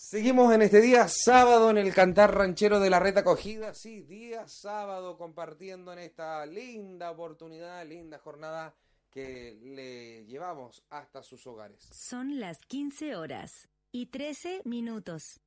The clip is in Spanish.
Seguimos en este día sábado en el Cantar Ranchero de la Reta Acogida. Sí, día sábado compartiendo en esta linda oportunidad, linda jornada que le llevamos hasta sus hogares. Son las 15 horas y 13 minutos.